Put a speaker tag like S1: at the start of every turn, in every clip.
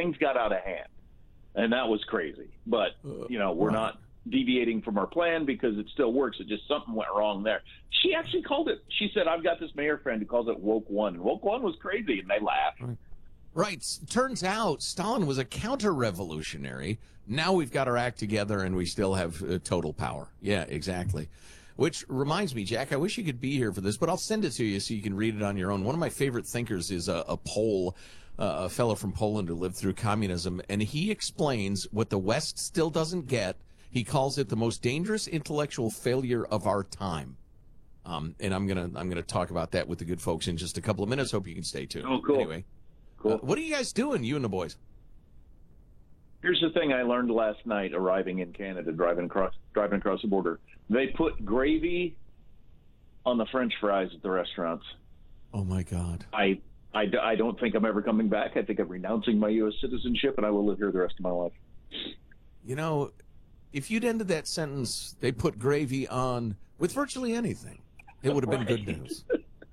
S1: things got out of hand, and that was crazy. But, we're not deviating from our plan because it still works. It just something went wrong there. She actually called it. She said, "I've got this mayor friend who calls it Woke One." And Woke One was crazy, and they laughed.
S2: Right. Turns out Stalin was a counter-revolutionary. Now we've got our act together, and we still have total power. Yeah, exactly. Which reminds me, Jack, I wish you could be here for this, but I'll send it to you so you can read it on your own. One of my favorite thinkers is a Pole, a fellow from Poland who lived through communism, and he explains what the West still doesn't get. He calls it the most dangerous intellectual failure of our time. And I'm gonna talk about that with the good folks in just a couple of minutes. Hope you can stay tuned.
S1: Oh, cool.
S2: Anyway,
S1: cool.
S2: What are you guys doing, you and the boys?
S1: Here's the thing I learned last night arriving in Canada, driving across the border. They put gravy on the French fries at the restaurants.
S2: Oh, my God.
S1: I don't think I'm ever coming back. I think I'm renouncing my U.S. citizenship, and I will live here the rest of my life.
S2: If you'd ended that sentence, they put gravy on with virtually anything, it would have been good news.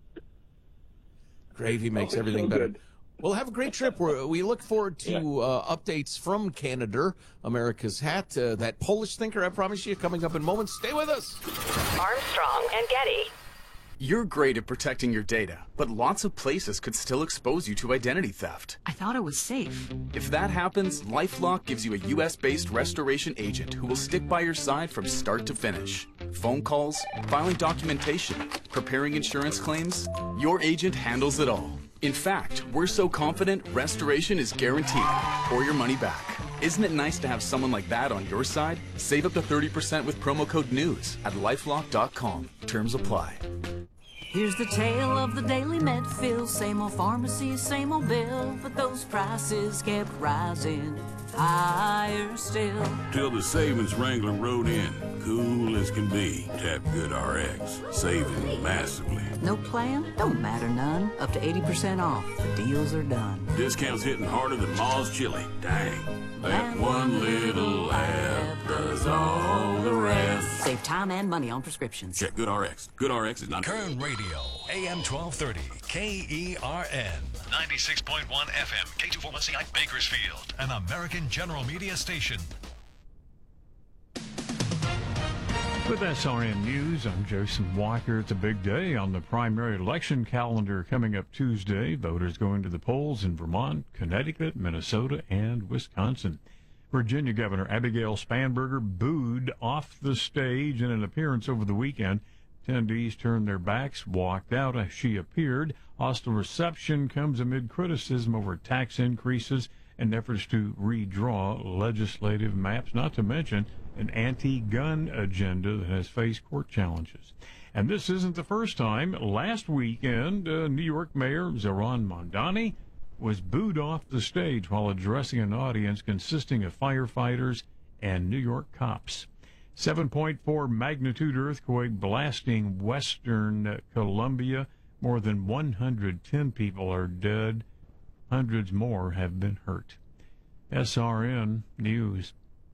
S2: Gravy makes everything better. Good. Well, have a great trip. We look forward to updates from Canada, America's Hat. That Polish thinker, I promise you, coming up in moments. Stay with us.
S3: Armstrong and Getty.
S4: You're great at protecting your data, but lots of places could still expose you to identity theft.
S5: I thought it was safe.
S4: If that happens, LifeLock gives you a U.S.-based restoration agent who will stick by your side from start to finish. Phone calls, filing documentation, preparing insurance claims, your agent handles it all. In fact, we're so confident restoration is guaranteed or your money back. Isn't it nice to have someone like that on your side? Save up to 30% with promo code NEWS at lifelock.com. Terms apply.
S5: Here's the tale of the Daily Medfill. Same old pharmacy, same old bill, but those prices kept rising higher still.
S6: Till the savings wrangler rode in, cool as can be. Tap GoodRx, saving massively.
S5: No plan? Don't matter none. Up to 80% off. The deals are done.
S6: Discounts hitting harder than Ma's chili. Dang. That one little app does all the rest.
S5: Save time and money on prescriptions.
S6: Check GoodRx. GoodRx is not...
S7: Kern Radio, AM 1230, KERN, 96.1 FM, K241CI Bakersfield, an American General Media station.
S8: With SRN News, I'm Jason Walker. It's a big day on the primary election calendar coming up Tuesday. Voters going to the polls in Vermont, Connecticut, Minnesota, and Wisconsin. Virginia Governor Abigail Spanberger booed off the stage in an appearance over the weekend. Attendees turned their backs, walked out as she appeared. Hostile reception comes amid criticism over tax increases and efforts to redraw legislative maps, not to mention an anti-gun agenda that has faced court challenges. And this isn't the first time. Last weekend, New York Mayor Zohran Mamdani was booed off the stage while addressing an audience consisting of firefighters and New York cops. 7.4 magnitude earthquake blasting western Colombia. More than 110 people are dead. Hundreds more have been hurt. SRN News.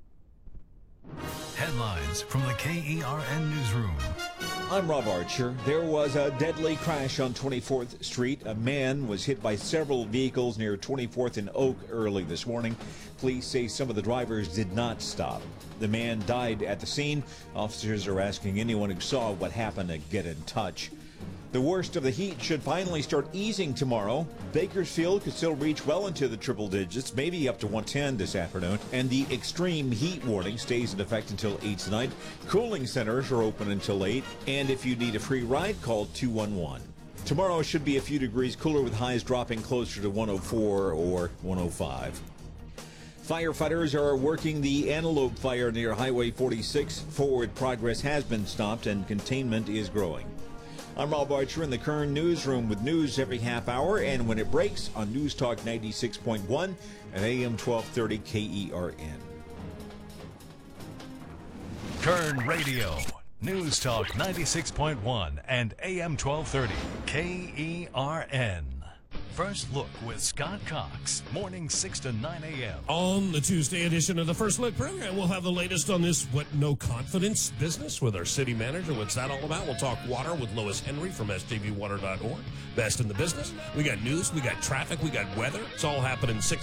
S7: Headlines from the KERN Newsroom.
S9: I'm Rob Archer. There was a deadly crash on 24th Street. A man was hit by several vehicles near 24th and Oak early this morning. Police say some of the drivers did not stop. The man died at the scene. Officers are asking anyone who saw what happened to get in touch. The worst of the heat should finally start easing tomorrow. Bakersfield could still reach well into the triple digits, maybe up to 110 this afternoon. And the extreme heat warning stays in effect until 8 tonight. Cooling centers are open until 8. And if you need a free ride, call 211. Tomorrow should be a few degrees cooler with highs dropping closer to 104 or 105. Firefighters are working the Antelope Fire near Highway 46. Forward progress has been stopped and containment is growing. I'm Rob Archer in the Kern Newsroom with news every half hour and when it breaks on News Talk 96.1 and AM 1230 KERN.
S7: Kern Radio, News Talk 96.1 and AM 1230 KERN. First Look with Scott Cox, morning 6 to 9 a.m.
S10: On the Tuesday edition of the First Look program, we'll have the latest on this no confidence business with our city manager. What's that all about? We'll talk water with Lois Henry from SJVwater.org. Best in the business. We got news, we got traffic, we got weather. It's all happening 6